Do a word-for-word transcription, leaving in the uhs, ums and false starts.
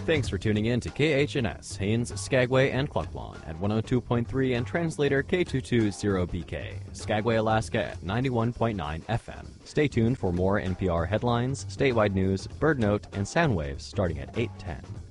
Thanks for tuning in to K H N S, Haines, Skagway, and Klukwan at one oh two point three and translator K two two zero B K, Skagway, Alaska at ninety-one point nine F M. Stay tuned for more N P R headlines, statewide news, bird note, and sound waves starting at eight ten.